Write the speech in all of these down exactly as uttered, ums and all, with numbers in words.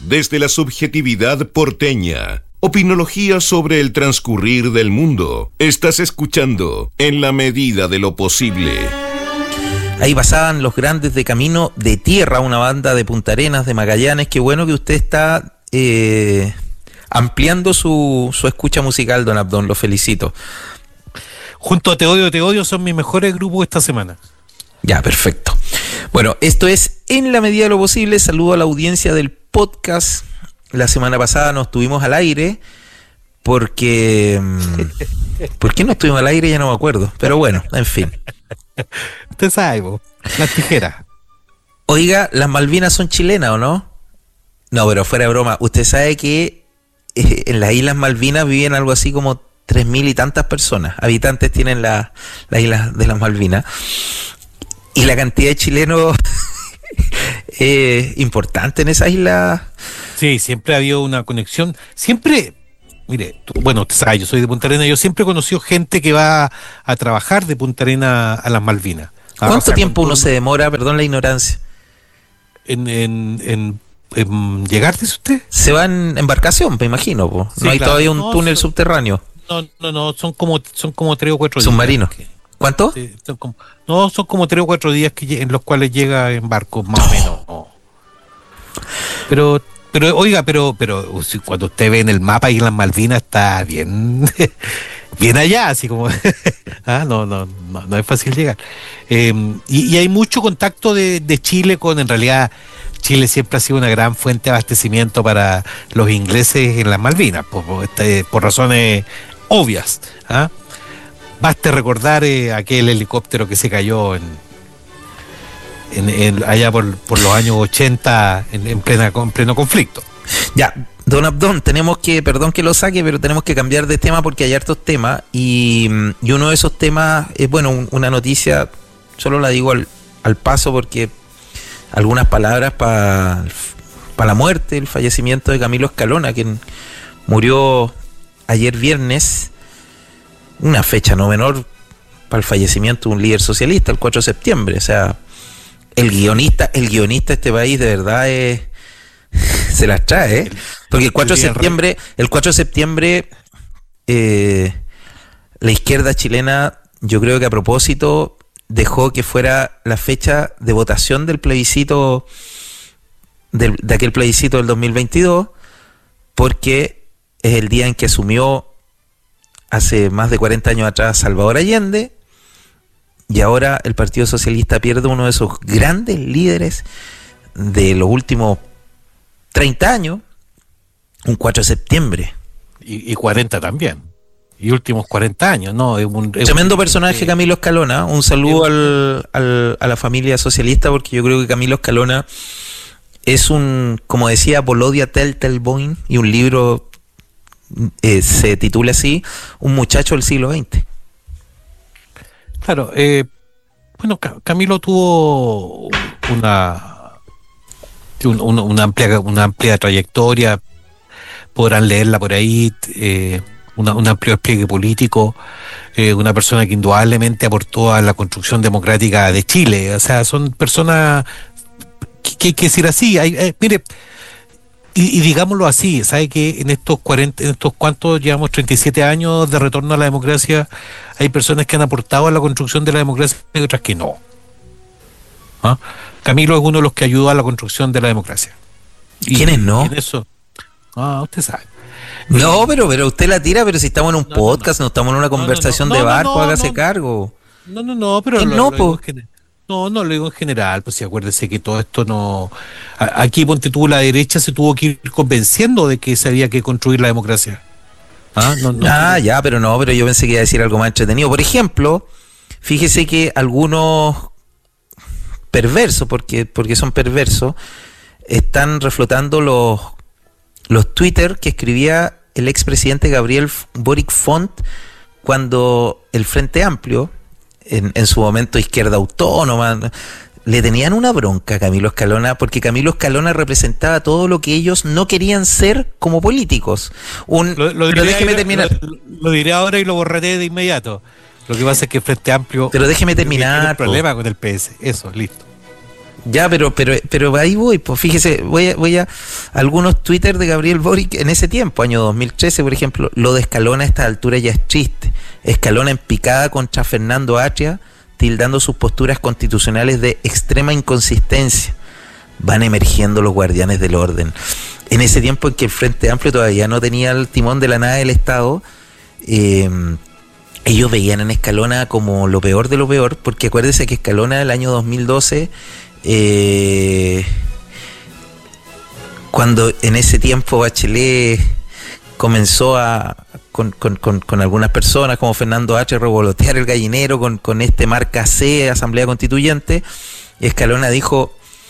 desde la subjetividad porteña. Opinología sobre el transcurrir del mundo. Estás escuchando En la medida de lo posible. Ahí pasaban los grandes de Camino de Tierra, una banda de Punta Arenas, de Magallanes. Qué bueno que usted está eh, ampliando su, su escucha musical, don Abdón, lo felicito. Junto a Te Odio, Te Odio son mis mejores grupos esta semana. Ya, perfecto. Bueno, esto es En la medida de lo posible. Saludo a la audiencia del podcast. La semana pasada no estuvimos al aire porque... ¿Por qué no estuvimos al aire? Ya no me acuerdo. Pero bueno, en fin. Usted sabe, vos, las tijeras. Oiga, ¿las Malvinas son chilenas o no? No, pero fuera de broma. Usted sabe que eh, en las Islas Malvinas viven algo así como tres mil y tantas personas. Habitantes tienen la, las Islas de las Malvinas. Y la cantidad de chilenos es eh, importante en esas islas. Sí, siempre ha habido una conexión. Siempre... Mire, tú, bueno, usted sabe, yo soy de Punta Arenas, yo siempre he conocido gente que va a trabajar de Punta Arenas a las Malvinas. Ah, ¿Cuánto o sea, tiempo uno todo, se demora, perdón la ignorancia? En, en, en, en llegar, dice usted. Se va en embarcación, me imagino, po. Sí, No hay claro. todavía un No, túnel son, subterráneo. No, no, no, son como, son como tres o cuatro días. Submarino. Que, ¿Cuánto? sí, son como, no, son como tres o cuatro días que, en los cuales llega en barco, más o menos. No. Pero... Pero oiga, pero pero cuando usted ve en el mapa y en las Malvinas está bien, bien allá, así como, ah, no, no, no, no es fácil llegar. Eh, y, y hay mucho contacto de, de Chile con, en realidad, Chile siempre ha sido una gran fuente de abastecimiento para los ingleses en las Malvinas, por, por, por razones obvias. ¿Ah? Baste recordar eh, aquel helicóptero que se cayó en En, en, allá por, por los años ochenta en, en, plena, en pleno conflicto. Ya, don Abdón, tenemos que, perdón que lo saque, pero tenemos que cambiar de tema porque hay hartos temas y, y uno de esos temas es, bueno, un, una noticia, solo la digo al, al paso porque algunas palabras para pa la muerte, el fallecimiento de Camilo Escalona, quien murió ayer viernes, una fecha no menor para el fallecimiento de un líder socialista, el cuatro de septiembre, o sea... El guionista, el guionista de este país de verdad es, se las trae, ¿eh? Porque el cuatro de septiembre, el cuatro de septiembre, eh, la izquierda chilena, yo creo que a propósito, dejó que fuera la fecha de votación del plebiscito, del, de aquel plebiscito del dos mil veintidós, porque es el día en que asumió hace más de cuarenta años atrás Salvador Allende. Y ahora el Partido Socialista pierde uno de sus grandes líderes de los últimos treinta años, un cuatro de septiembre. Y, y cuarenta también. Y últimos cuarenta años, ¿no? Es un, es Tremendo un, personaje eh, Camilo Escalona. Un saludo al, al, a la familia socialista, porque yo creo que Camilo Escalona es un, como decía Volodya Teltelboin, y un libro eh, se titula así, Un muchacho del siglo veinte. Claro, eh, bueno, Camilo tuvo una, una, una amplia una amplia trayectoria, podrán leerla por ahí, eh, una, un amplio despliegue político, eh, una persona que indudablemente aportó a la construcción democrática de Chile. O sea, son personas que, que hay que decir así. Hay, eh, mire, y, y digámoslo así, ¿sabe que en estos cuarenta, en estos cuantos, llevamos treinta y siete años de retorno a la democracia, hay personas que han aportado a la construcción de la democracia y otras que no? ¿Ah? Camilo es uno de los que ayudó a la construcción de la democracia. Y, ¿quiénes no? En eso, ah, usted sabe. No, pero, pero usted la tira, pero si estamos en un no, podcast, no, no. no estamos en una conversación no, no, no, de bar, pues no, no, hágase no, cargo. No, no, no, pero lo, no, lo digo en, no, no lo digo en general, pues sí, acuérdese que todo esto no... Aquí, ponte tú, la derecha se tuvo que ir convenciendo de que se había que construir la democracia. Ah, no, no, ah ya, pero no, pero yo pensé que iba a decir algo más entretenido. Por ejemplo, fíjese que algunos perversos, porque, porque son perversos, están reflotando los, los Twitter que escribía el expresidente Gabriel Boric Font cuando el Frente Amplio, en, en su momento Izquierda Autónoma, le tenían una bronca a Camilo Escalona, porque Camilo Escalona representaba todo lo que ellos no querían ser como políticos. Un, lo, lo pero diré, déjeme terminar. Lo, lo diré ahora y lo borraré de inmediato. Lo que pasa es que el Frente Amplio... Pero déjeme terminar. Tiene un problema con el P S. Eso, listo. Ya, pero, pero, pero ahí voy, pues fíjese, voy a, voy a algunos Twitter de Gabriel Boric en ese tiempo, año dos mil trece, por ejemplo. Lo de Escalona a esta altura ya es triste. Escalona en picada contra Fernando Atria, tildando sus posturas constitucionales de extrema inconsistencia. Van emergiendo los guardianes del orden. En ese tiempo en que el Frente Amplio todavía no tenía el timón de la nada del Estado, eh, ellos veían en Escalona como lo peor de lo peor, porque acuérdese que Escalona el año dos mil doce, eh, cuando en ese tiempo Bachelet comenzó a con, con, con, con algunas personas como Fernando H. revolotear el gallinero con, con este marca C, Asamblea Constituyente, Escalona dijo: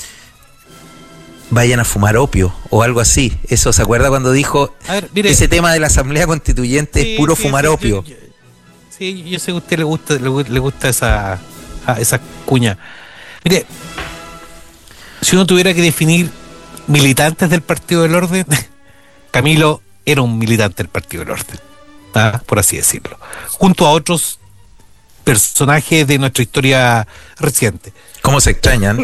vayan a fumar opio o algo así. Eso, ¿se acuerda cuando dijo ver, mire, ese tema de la Asamblea Constituyente sí, es puro sí, fumar sí, opio? Yo, yo, sí, yo sé que a usted le gusta, le, le gusta esa, esa cuña. Mire, si uno tuviera que definir militantes del Partido del Orden, Camilo era un militante del Partido del Orden, ¿ah? Por así decirlo, junto a otros personajes de nuestra historia reciente. ¿Cómo se extrañan?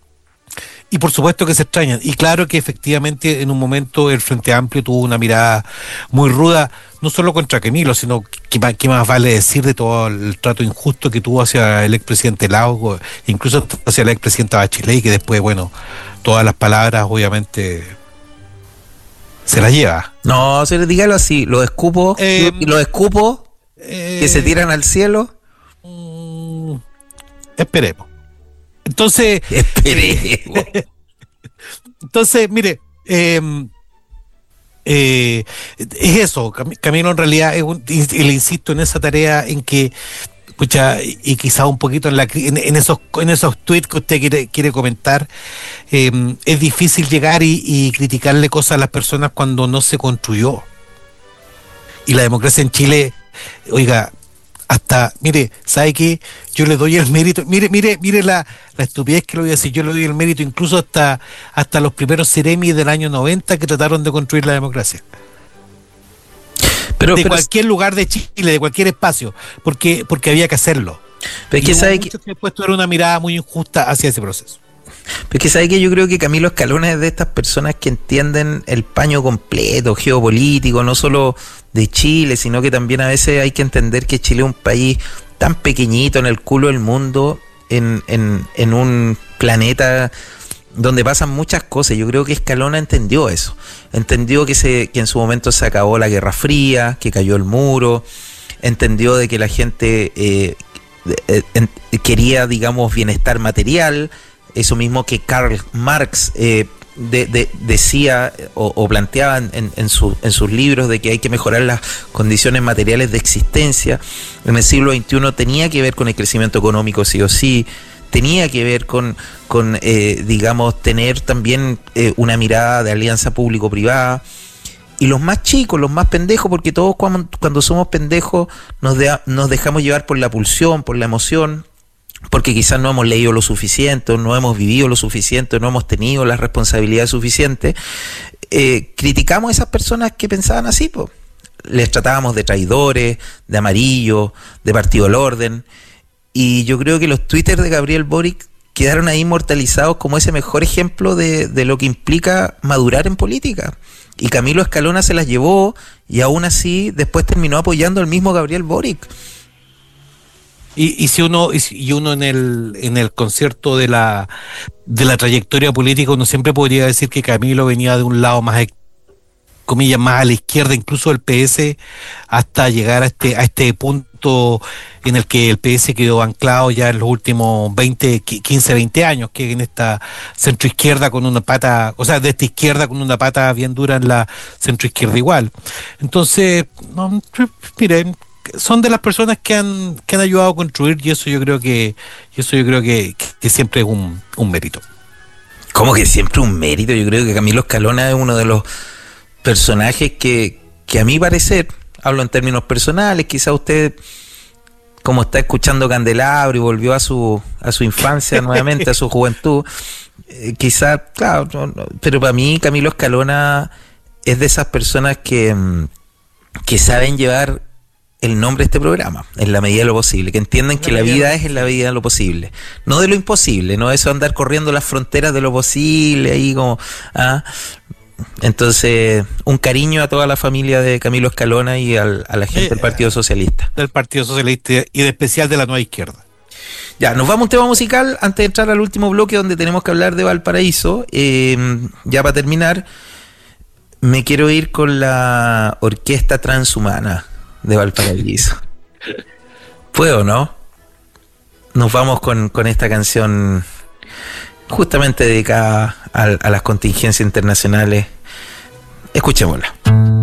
Y por supuesto que se extrañan. Y claro que efectivamente en un momento el Frente Amplio tuvo una mirada muy ruda, no solo contra Camilo, sino que más, que más vale decir de todo el trato injusto que tuvo hacia el expresidente Lago, incluso hacia la expresidenta Bachelet, y que después, bueno, todas las palabras obviamente se las lleva. No, se les dígalo así, los escupos, eh, los escupos eh, que se tiran al cielo. Mm, esperemos. Entonces, esperemos. Entonces, mire, eh, eh, es eso, Camilo en realidad, es un, y, y le insisto en esa tarea en que, escucha, y, y quizá un poquito en, la, en, en esos en esos tweets que usted quiere, quiere comentar, eh, es difícil llegar y, y criticarle cosas a las personas cuando no se construyó. Y la democracia en Chile, oiga, hasta, mire, ¿sabe qué? Yo le doy el mérito, mire, mire, mire la, la estupidez que lo voy a decir, yo le doy el mérito incluso hasta, hasta los primeros Ceremis del año noventa que trataron de construir la democracia. Pero, de pero, cualquier lugar de Chile, de cualquier espacio, porque, porque había que hacerlo. Pero es que sabe que después tuvo una mirada muy injusta hacia ese proceso. Pero es que sabe que yo creo que Camilo Escalona es de estas personas que entienden el paño completo, geopolítico, no solo de Chile, sino que también a veces hay que entender que Chile es un país tan pequeñito en el culo del mundo, en, en, en un planeta donde pasan muchas cosas. Yo creo que Escalona entendió eso, entendió que, se, que en su momento se acabó la Guerra Fría, que cayó el muro, entendió de que la gente eh, eh, eh, quería, digamos, bienestar material, eso mismo que Karl Marx eh, de, de, decía o, o planteaba en, en, su, en sus libros, de que hay que mejorar las condiciones materiales de existencia. En el siglo veintiuno tenía que ver con el crecimiento económico sí o sí, tenía que ver con, con eh, digamos, tener también eh, una mirada de alianza público-privada. Y los más chicos, los más pendejos, porque todos cuando, cuando somos pendejos nos, de, nos dejamos llevar por la pulsión, por la emoción, porque quizás no hemos leído lo suficiente, no hemos vivido lo suficiente, no hemos tenido las responsabilidades suficientes, eh, criticamos a esas personas que pensaban así, pues. Les tratábamos de traidores, de amarillos, de partido del orden, y yo creo que los Twitter de Gabriel Boric quedaron ahí inmortalizados como ese mejor ejemplo de, de lo que implica madurar en política. Y Camilo Escalona se las llevó, y aún así después terminó apoyando al mismo Gabriel Boric. Y, y si uno y, si, y uno en el en el concierto de la de la trayectoria política, uno siempre podría decir que Camilo venía de un lado más, comillas, más a la izquierda, incluso del P S, hasta llegar a este a este punto en el que el P S quedó anclado ya en los últimos veinte, quince, veinte años, que en esta centroizquierda con una pata, o sea, de esta izquierda con una pata bien dura en la centroizquierda igual. Entonces, no, miren, son de las personas que han que han ayudado a construir, y eso yo creo que y eso yo creo que, que siempre es un, un mérito. ¿Cómo que siempre un mérito? Yo creo que Camilo Escalona es uno de los personajes que, que a mi parecer, hablo en términos personales, quizá usted, como está escuchando Candelabro y volvió a su a su infancia nuevamente, a su juventud, eh, quizá, claro, no, no, pero para mí Camilo Escalona es de esas personas que, que saben llevar el nombre de este programa, en la medida de lo posible, que entiendan que la vida es en la medida de lo posible, no de lo imposible, no eso andar corriendo las fronteras de lo posible, ahí como... ¿ah? Entonces, un cariño a toda la familia de Camilo Escalona y al, a la gente eh, del Partido Socialista. Del Partido Socialista y de especial de la Nueva Izquierda. Ya, nos vamos a un tema musical antes de entrar al último bloque donde tenemos que hablar de Valparaíso. Eh, ya para terminar, me quiero ir con la Orquesta Transhumana de Valparaíso. ¿Puedo, no? Nos vamos con, con esta canción justamente dedicada a, a las contingencias internacionales. Escuchémosla.